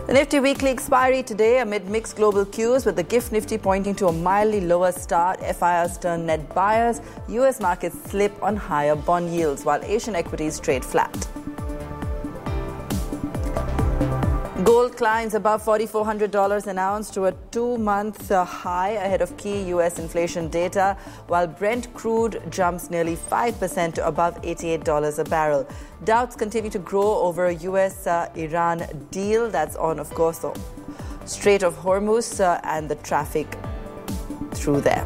The Nifty weekly expiry today amid mixed global cues, with the GIFT Nifty pointing to a mildly lower start. FIRs turn net buyers. US markets slip on higher bond yields, while Asian equities trade flat. Gold climbs above $4,400 an ounce to a 2-month high ahead of key U.S. inflation data, while Brent crude jumps nearly 5% to above $88 a barrel. Doubts continue to grow over a U.S.-Iran deal that's on, of course, the Strait of Hormuz and the traffic through there.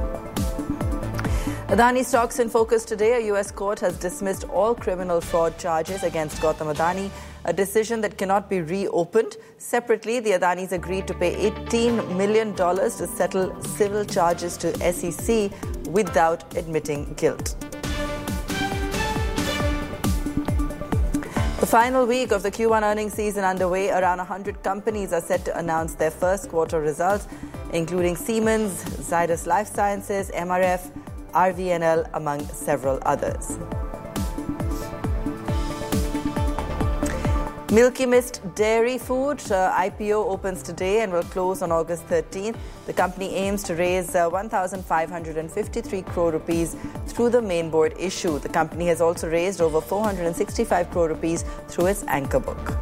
Adani stocks in focus today. A U.S. court has dismissed all criminal fraud charges against Gautam Adani, a decision that cannot be reopened. Separately, the Adanis agreed to pay $18 million to settle civil charges to SEC without admitting guilt. The final week of the Q1 earnings season underway. Around 100 companies are set to announce their first quarter results, including Siemens, Zydus Life Sciences, MRF, RVNL, among several others. Milky Mist Dairy Food IPO opens today and will close on August 13th. The company aims to raise 1,553 crore rupees through the main board issue. The company has also raised over 465 crore rupees through its anchor book.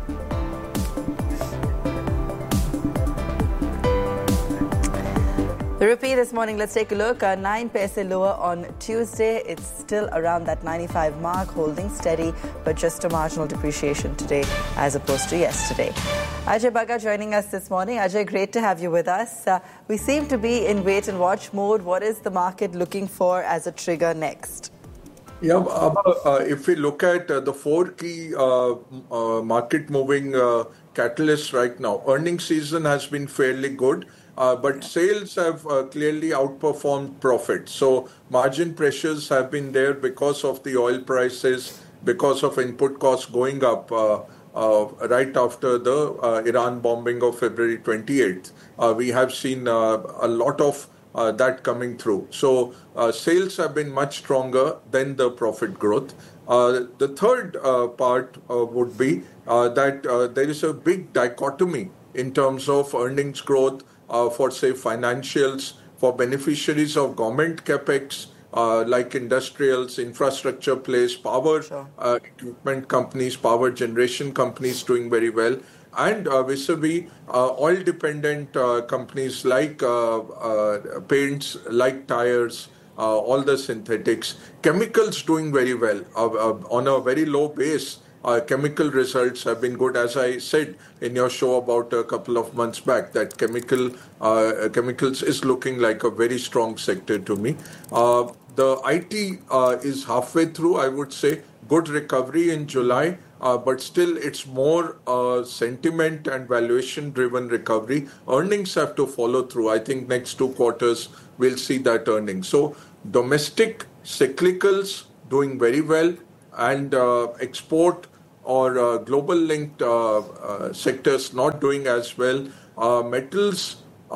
The rupee this morning, let's take a look. 9 paise lower on Tuesday. It's still around that 95 mark, holding steady, but just a marginal depreciation today as opposed to yesterday. Ajay Bagga joining us this morning. Ajay, great to have you with us. We seem to be in wait and watch mode. What is the market looking for as a trigger next? Yeah, if we look at the four key market moving catalysts right now, earnings season has been fairly good. But sales have clearly outperformed profits. So margin pressures have been there because of the oil prices, because of input costs going up right after the Iran bombing of February 28th. We have seen a lot of that coming through. So sales have been much stronger than the profit growth. The third part would be that there is a big dichotomy in terms of earnings growth for, say, financials, for beneficiaries of government capex, like industrials, infrastructure plays, power equipment companies, power generation companies doing very well, and vis-a-vis oil-dependent companies like paints, like tires, all the synthetics, chemicals doing very well on a very low base. Chemical results have been good, as I said in your show about a couple of months back, that chemicals is looking like a very strong sector to me. The IT is halfway through, I would say. Good recovery in July, but still it's more sentiment and valuation-driven recovery. Earnings have to follow through. I think next 2 quarters we'll see that earnings. So domestic cyclicals doing very well, and export or global linked sectors not doing as well. Metals,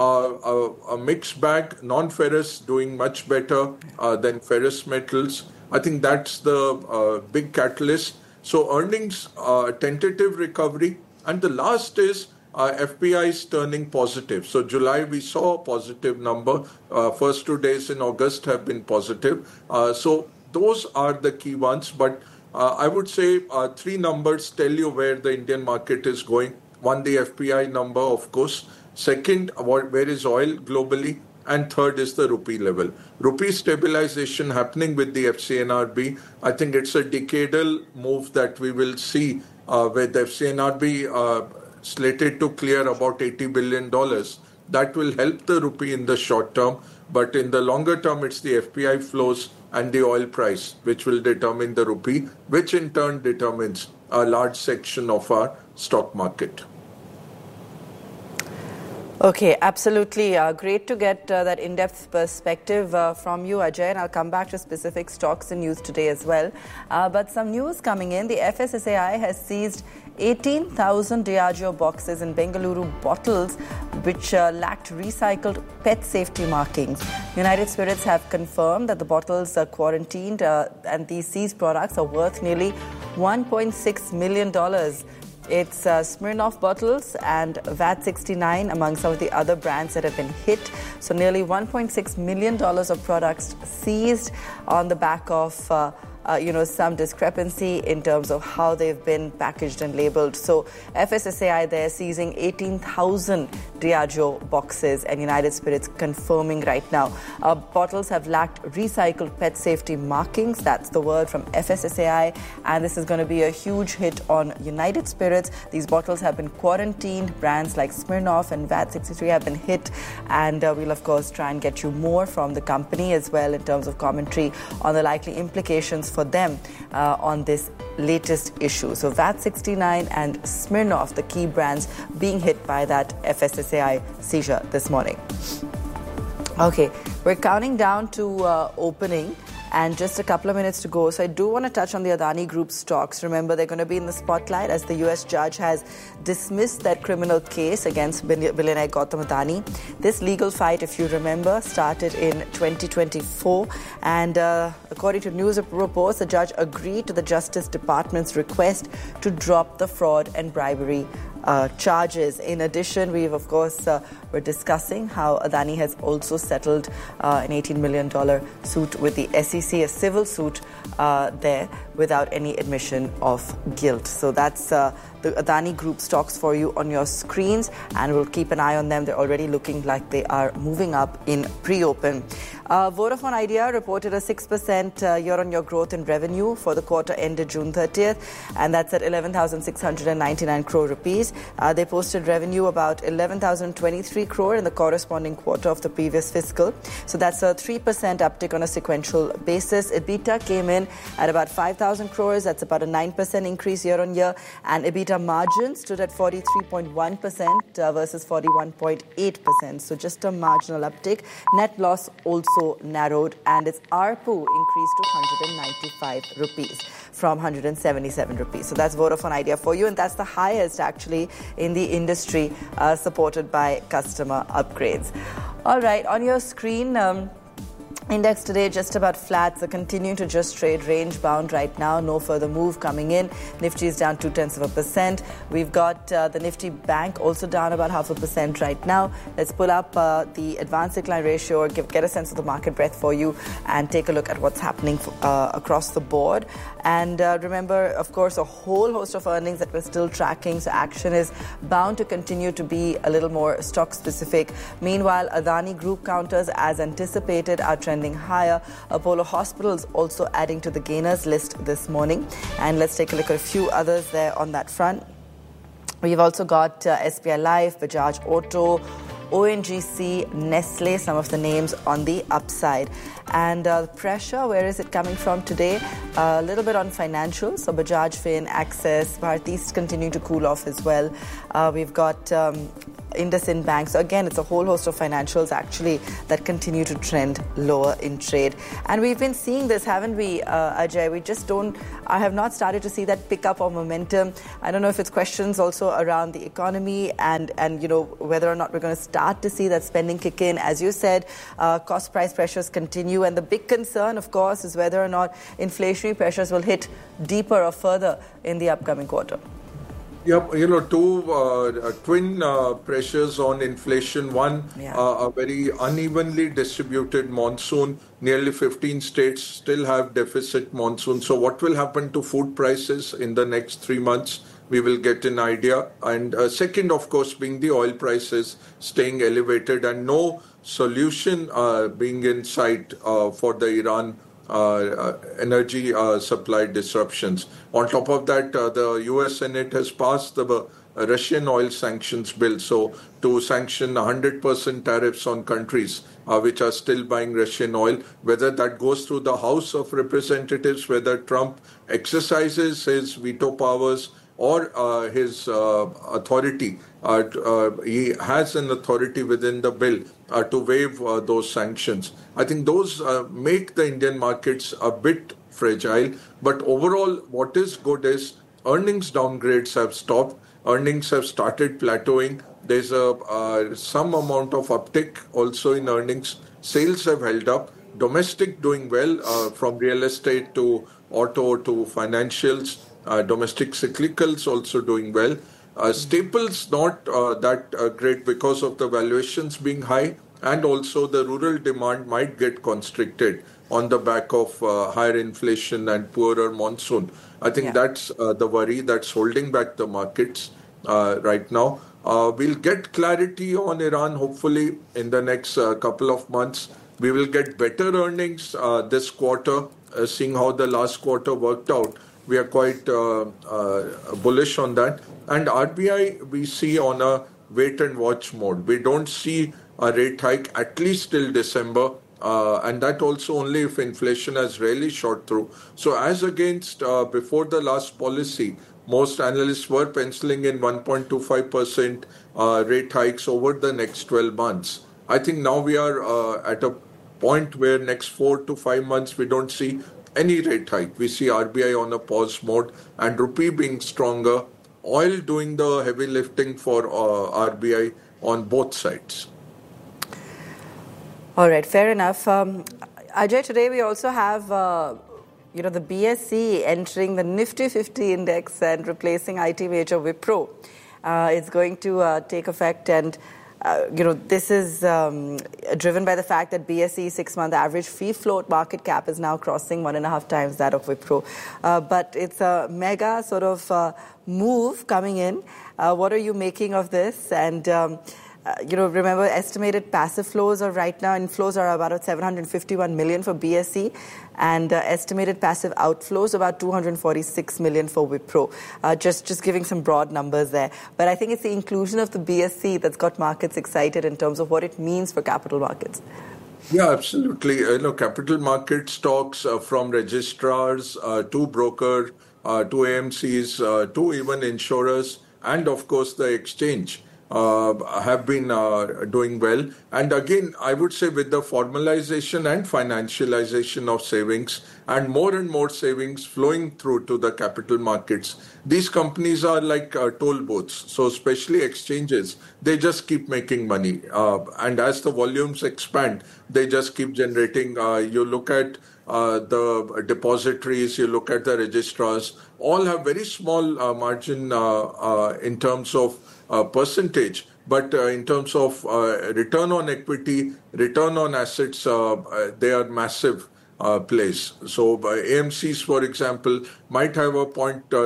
a mixed bag, non-ferrous doing much better than ferrous metals. I think that's the big catalyst. So earnings, tentative recovery. And the last is FPI is turning positive. So July we saw a positive number. First 2 days in August have been positive. So those are the key ones, but I would say 3 numbers tell you where the Indian market is going. One, the FPI number, of course. Second, where is oil globally? And third is the rupee level. Rupee stabilization happening with the FCNRB. I think it's a decadal move that we will see with FCNRB slated to clear about $80 billion. That will help the rupee in the short term. But in the longer term, it's the FPI flows and the oil price, which will determine the rupee, which in turn determines a large section of our stock market. Okay, absolutely. Great to get that in-depth perspective from you, Ajay, and I'll come back to specific stocks and news today as well. But some news coming in. The FSSAI has seized 18,000 Diageo boxes in Bengaluru bottles which lacked recycled pet safety markings. United Spirits have confirmed that the bottles are quarantined and these seized products are worth nearly $1.6 million. It's Smirnoff bottles and VAT 69 among some of the other brands that have been hit. So nearly $1.6 million of products seized on the back of some discrepancy in terms of how they've been packaged and labeled. So FSSAI there seizing 18,000 Diageo boxes, and United Spirits confirming right now bottles have lacked recycled pet safety markings. That's the word from FSSAI, and this is going to be a huge hit on United Spirits. These bottles have been quarantined. Brands like Smirnoff and VAT 63 have been hit, and we'll of course try and get you more from the company as well in terms of commentary on the likely implications for them on this latest issue. So VAT 69 and Smirnoff, the key brands being hit by that FSSAI seizure this morning. Okay, we're counting down to opening and just a couple of minutes to go. So I do want to touch on the Adani Group stocks. Remember, they're going to be in the spotlight as the US judge has dismissed that criminal case against billionaire Gautam Adani. This legal fight, if you remember, started in 2024. And according to news reports, the judge agreed to the Justice Department's request to drop the fraud and bribery charges. In addition, we've of course we're discussing how Adani has also settled an $18 million suit with the SEC, a civil suit there without any admission of guilt. So that's the Adani Group stocks for you on your screens, and we'll keep an eye on them. They're already looking like they are moving up in pre-open. Vodafone Idea reported a 6% year-on-year growth in revenue for the quarter ended June 30th, and that's at 11,699 crore rupees. They posted revenue about 11,023 crore in the corresponding quarter of the previous fiscal. So that's a 3% uptick on a sequential basis. EBITDA came in at about 5,000 crores. That's about a 9% increase year-on-year, and EBITDA margin stood at 43.1% versus 41.8%. So just a marginal uptick. Net loss also narrowed, and its ARPU increased to 195 rupees from 177 rupees. So that's Vodafone Idea for you, and that's the highest actually in the industry, supported by customer upgrades. All right, on your screen, index today just about flat, so continuing to just trade range bound right now. No further move coming in. Nifty is down 0.2%. We've got the Nifty Bank also down about 0.5% right now. Let's pull up the advanced decline ratio or get a sense of the market breadth for you and take a look at what's happening across the board. And remember, of course, a whole host of earnings that we're still tracking. So action is bound to continue to be a little more stock specific. Meanwhile, Adani Group counters, as anticipated, are trending higher. Apollo Hospitals also adding to the gainers list this morning. And let's take a look at a few others there on that front. We've also got SBI Life, Bajaj Auto, ONGC, Nestle, some of the names on the upside. And pressure, where is it coming from today? A little bit on financials. So Bajaj Fin, Access, Bharti continuing to cool off as well. We've got IndusInd Bank. So again, it's a whole host of financials actually that continue to trend lower in trade. And we've been seeing this, haven't we, Ajay? I have not started to see that pick up of momentum. I don't know if it's questions also around the economy and whether or not we're going to start to see that spending kick in. As you said, cost price pressures continue. And the big concern, of course, is whether or not inflationary pressures will hit deeper or further in the upcoming quarter. Yep, two twin pressures on inflation. One, a very unevenly distributed monsoon. Nearly 15 states still have deficit monsoon. So what will happen to food prices in the next 3 months? We will get an idea. And second, of course, being the oil prices staying elevated and no solution being in sight for the Iran energy supply disruptions. On top of that, the US Senate has passed the Russian oil sanctions bill, so to sanction 100% tariffs on countries which are still buying Russian oil. Whether that goes through the House of Representatives, whether Trump exercises his veto powers or his authority, he has an authority within the bill to waive those sanctions. I think those make the Indian markets a bit fragile. But overall, what is good is earnings downgrades have stopped. Earnings have started plateauing. There's some amount of uptick also in earnings. Sales have held up. Domestic doing well from real estate to auto to financials. Domestic cyclicals also doing well. Staples not that great because of the valuations being high, and also the rural demand might get constricted on the back of higher inflation and poorer monsoon. I think that's the worry that's holding back the markets right now. We'll get clarity on Iran hopefully in the next couple of months. We will get better earnings this quarter, seeing how the last quarter worked out. We are quite bullish on that. And RBI, we see on a wait and watch mode. We don't see a rate hike at least till December. And that also only if inflation has really shot through. So as against before the last policy, most analysts were penciling in 1.25% rate hikes over the next 12 months. I think now we are at a point where next 4 to 5 months we don't see any rate hike. We see RBI on a pause mode and rupee being stronger, oil doing the heavy lifting for RBI on both sides. All right, fair enough. Ajay, today we also have the BSE entering the Nifty 50 index and replacing IT major Wipro. It's going to take effect, and this is driven by the fact that BSE 6-month average free float market cap is now crossing 1.5 times that of Wipro. But it's a mega sort of move coming in. What are you making of this? And remember, estimated passive flows are right now, inflows are about 751 million for BSE, and estimated passive outflows about 246 million for Wipro. Just giving some broad numbers there. But I think it's the inclusion of the BSE that's got markets excited in terms of what it means for capital markets. Yeah, absolutely. Capital market stocks from registrars to broker, to AMCs, to even insurers, and of course the exchange. Have been doing well. And again, I would say with the formalization and financialization of savings and more savings flowing through to the capital markets, these companies are like toll booths. So especially exchanges, they just keep making money. And as the volumes expand, they just keep generating. You look at the depositories, you look at the registrars, all have very small margin in terms of percentage, but in terms of return on equity, return on assets, they are massive plays. So AMCs, for example, might have a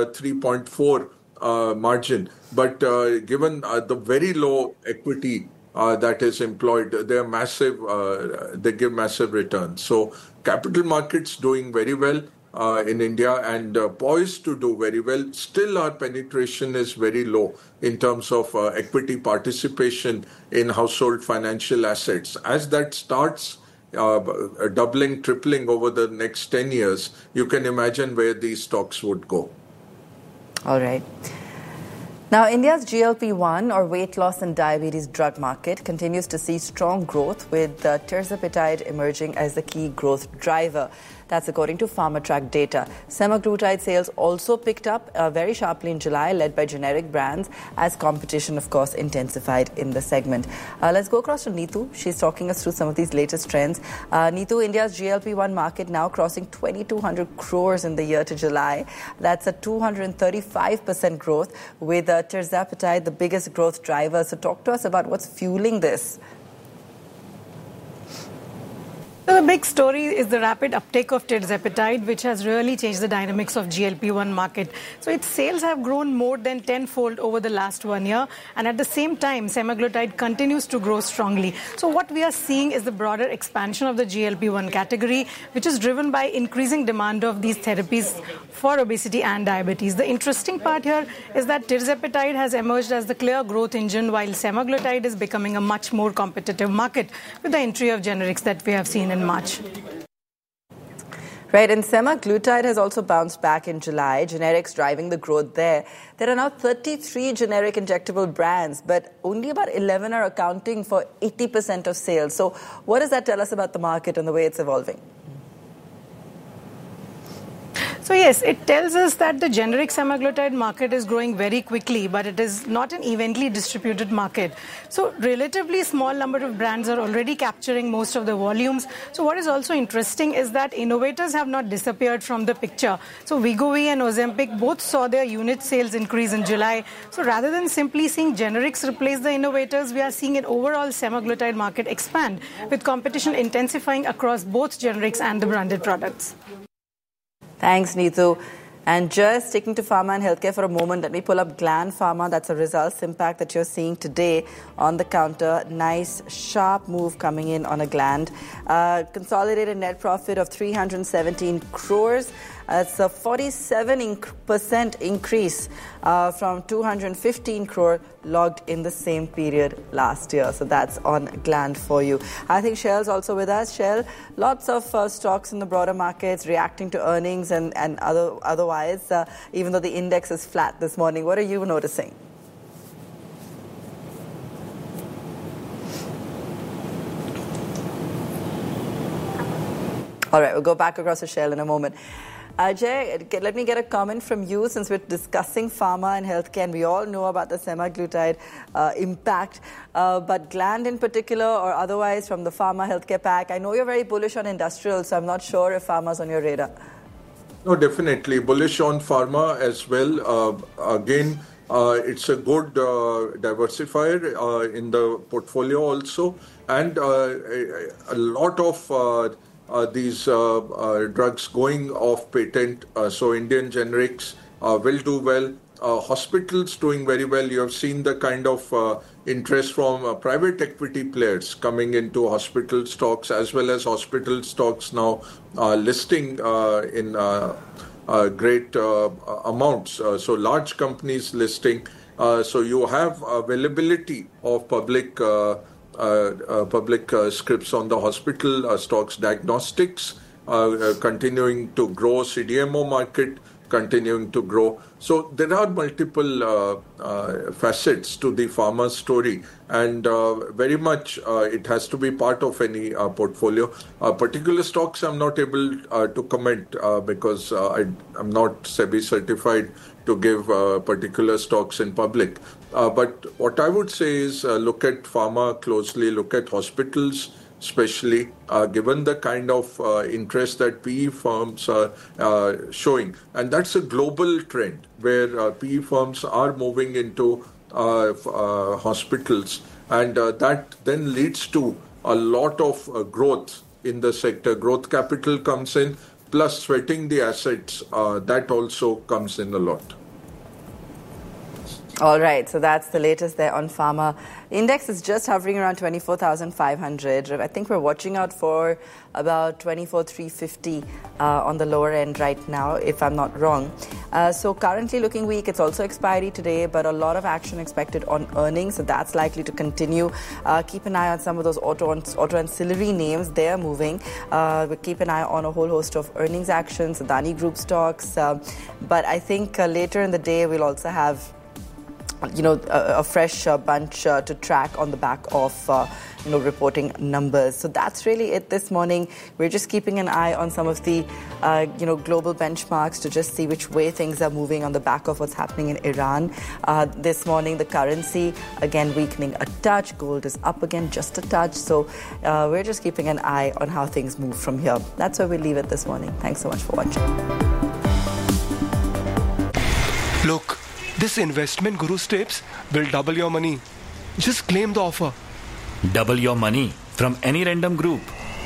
0.3, 0.4 margin, but given the very low equity that is employed, they are massive. They give massive returns. So capital markets doing very well in India and poised to do very well. Still, our penetration is very low in terms of equity participation in household financial assets. As that starts doubling, tripling over the next 10 years, you can imagine where these stocks would go. All right. Now, India's GLP-1 or weight loss and diabetes drug market continues to see strong growth, with tirzepatide emerging as the key growth driver. That's according to PharmaTrack data. Semaglutide sales also picked up very sharply in July, led by generic brands, as competition, of course, intensified in the segment. Let's go across to Neetu. She's talking us through some of these latest trends. Neetu, India's GLP-1 market now crossing 2,200 crores in the year to July. That's a 235% growth, with tirzepatide the biggest growth driver. So talk to us about what's fueling this. So the big story is the rapid uptake of tirzepatide, which has really changed the dynamics of GLP-1 market. So its sales have grown more than tenfold over the last 1 year. And at the same time, semaglutide continues to grow strongly. So what we are seeing is the broader expansion of the GLP-1 category, which is driven by increasing demand of these therapies for obesity and diabetes. The interesting part here is that tirzepatide has emerged as the clear growth engine, while semaglutide is becoming a much more competitive market with the entry of generics that we have seen in March. Right, and semaglutide has also bounced back in July, generics driving the growth there. There are now 33 generic injectable brands, but only about 11 are accounting for 80% of sales. So what does that tell us about the market and the way it's evolving? So yes, it tells us that the generic semaglutide market is growing very quickly, but it is not an evenly distributed market. So relatively small number of brands are already capturing most of the volumes. So what is also interesting is that innovators have not disappeared from the picture. So Wegovy and Ozempic both saw their unit sales increase in July. So rather than simply seeing generics replace the innovators, we are seeing an overall semaglutide market expand, with competition intensifying across both generics and the branded products. Thanks, Neetu. And just sticking to pharma and healthcare for a moment, let me pull up Gland Pharma. That's a results impact that you're seeing today on the counter. Nice, sharp move coming in on a Gland. Consolidated net profit of 317 crores. That's a 47% increase from 215 crore logged in the same period last year. So that's on Gland for you. I think Shell's also with us. Shell, lots of stocks in the broader markets reacting to earnings and otherwise, even though the index is flat this morning. What are you noticing? All right, we'll go back across to Shell in a moment. Ajay, let me get a comment from you since we're discussing pharma and healthcare, and we all know about the semaglutide impact. But Gland in particular, or otherwise from the pharma healthcare pack, I know you're very bullish on industrial, so I'm not sure if pharma's on your radar. No, definitely bullish on pharma as well. Again, it's a good diversifier in the portfolio also, and a lot of these drugs going off patent, so Indian generics will do well. Hospitals doing very well. You have seen the kind of interest from private equity players coming into hospital stocks, as well as hospital stocks now listing in great amounts. So large companies listing. So you have availability of public scripts on the hospital stocks. Diagnostics continuing to grow, CDMO market continuing to grow. So there are multiple facets to the pharma story, and very much it has to be part of any portfolio. Particular stocks I'm not able to comment because I'm not SEBI certified to give particular stocks in public. But what I would say is look at pharma closely, look at hospitals, especially given the kind of interest that PE firms are showing. And that's a global trend where PE firms are moving into hospitals, and that then leads to a lot of growth in the sector. Growth capital comes in, plus sweating the assets, that also comes in a lot. All right, so that's the latest there on pharma. Index is just hovering around 24,500. I think we're watching out for about 24,350 on the lower end right now, if I'm not wrong. So currently looking weak. It's also expiry today, but a lot of action expected on earnings, so that's likely to continue. Keep an eye on some of those auto ancillary names. They're moving. We'll keep an eye on a whole host of earnings actions, Adani Group stocks. But I think later in the day we'll also have a fresh bunch to track on the back of, reporting numbers. So that's really it this morning. We're just keeping an eye on some of the, global benchmarks to just see which way things are moving on the back of what's happening in Iran. This morning, the currency, again, weakening a touch. Gold is up again, just a touch. So we're just keeping an eye on how things move from here. That's where we leave it this morning. Thanks so much for watching. Look. This investment Guru's tips will double your money. Just claim the offer. Double your money from any random group.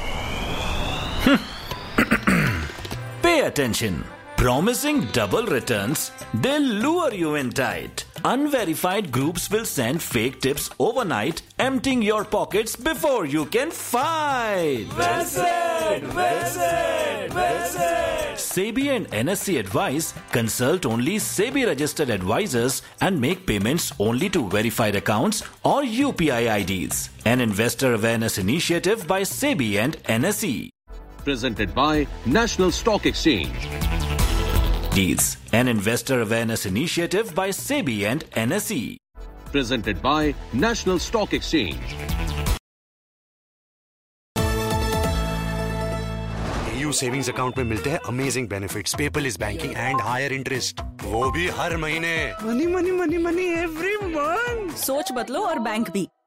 Pay attention. Promising double returns, they'll lure you in tight. Unverified groups will send fake tips overnight, emptying your pockets before you can fight. Visit! SEBI and NSE advise, consult only SEBI registered advisors and make payments only to verified accounts or UPI IDs. An investor awareness initiative by SEBI and NSE. Presented by National Stock Exchange. An investor awareness initiative by SEBI and NSE. Presented by National Stock Exchange. Savings account में मिलते हैं amazing benefits, paperless banking and higher interest, वो भी हर महीने। Money money money money every month. सोच बदलो और bank भी।